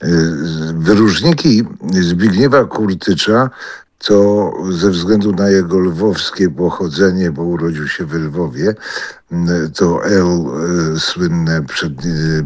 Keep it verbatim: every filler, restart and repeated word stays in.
Wyróżniki Zbigniewa Kurtycza to ze względu na jego lwowskie pochodzenie, bo urodził się we Lwowie, to L słynne przed